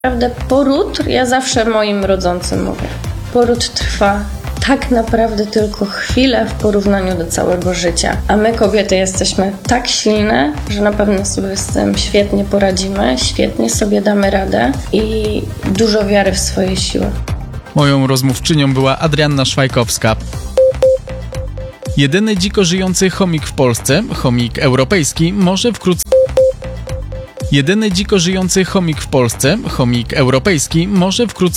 Naprawdę poród, ja zawsze moim rodzącym mówię, poród trwa tak naprawdę tylko chwilę w porównaniu do całego życia. A my kobiety jesteśmy tak silne, że na pewno sobie z tym świetnie poradzimy, świetnie sobie damy radę i dużo wiary w swoje siły. Moją rozmówczynią była Adrianna Szwajkowska. Jedyny dziko żyjący chomik w Polsce, chomik europejski, może wkrótce... Jedyny dziko żyjący chomik w Polsce, chomik europejski, może wkrótce